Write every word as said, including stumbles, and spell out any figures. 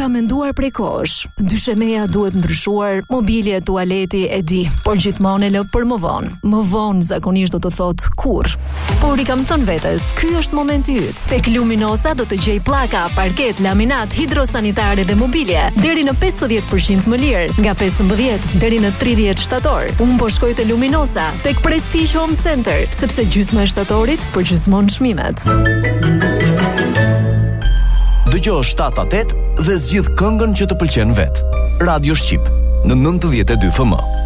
kam menduar prej kohësh. Dyshemeja duhet ndryshuar, mobilja, tualeti, e di, por gjithmonë e lë për më vonë. Më vonë zakonisht do të thotë kurrë. Por i kam thënë vetes, ky është momenti yt. Tek Luminosa do të gjej pllaka, parket, laminat, hidrosanitare dhe mobilje deri në pesëdhjetë përqind më lirë, nga pesëmbëdhjetë deri në tridhjetë shtator. Unë po shkoj te Luminosa, tek Prestige Home Center, sepse gjysma e shtatorit përgjysmon çmimet. Dëgjoj shtatë atet dhe zgjidh këngën që të pëlqen vet. Radio Shqip në nëntëdhjetë e dy F M.